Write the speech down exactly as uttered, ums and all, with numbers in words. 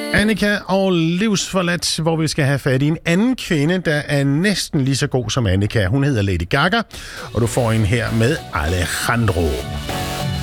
Annika og Livsforladt, hvor vi skal have fat i en anden kvinde, der er næsten lige så god som Annika. Hun hedder Lady Gaga, og du får en her med Alejandro.